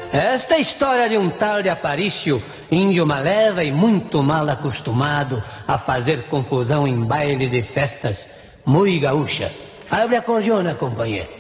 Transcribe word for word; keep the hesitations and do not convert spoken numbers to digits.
Esta é a história de um tal de Aparício, índio maleva e muito mal acostumado a fazer confusão em bailes e festas muito gaúchas. Abre a cordiona, companheiro.